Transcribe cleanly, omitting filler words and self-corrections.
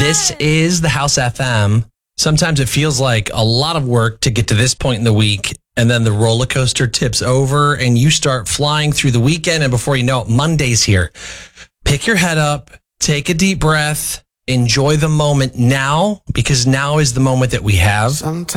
This is the House FM. Sometimes it feels like a lot of work to get to this point in the week, and then the roller coaster tips over and you start flying through the weekend, and before you know it, Monday's here. Pick your head up, take a deep breath, enjoy the moment now, because now is the moment that we have.